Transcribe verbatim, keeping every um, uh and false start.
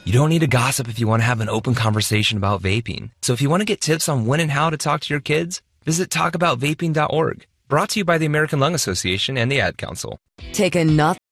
You don't need to gossip if you want to have an open conversation about vaping. So if you want to get tips on when and how to talk to your kids, visit talk about vaping dot org. Brought to you by the American Lung Association and the Ad Council. Take a not